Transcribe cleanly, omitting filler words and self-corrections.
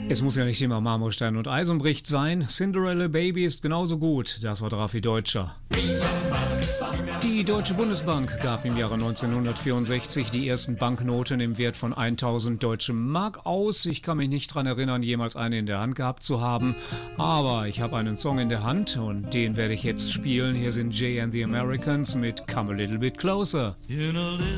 Es muss ja nicht immer Marmorstein und Eisenbricht sein. Cinderella Baby ist genauso gut. Das war Raffi Deutscher. Die Deutsche Bundesbank gab im Jahre 1964 die ersten Banknoten im Wert von 1000 deutschem Mark aus. Ich kann mich nicht daran erinnern, jemals eine in der Hand gehabt zu haben. Aber ich habe einen Song in der Hand und den werde ich jetzt spielen. Hier sind Jay and the Americans mit Come a Little Bit Closer.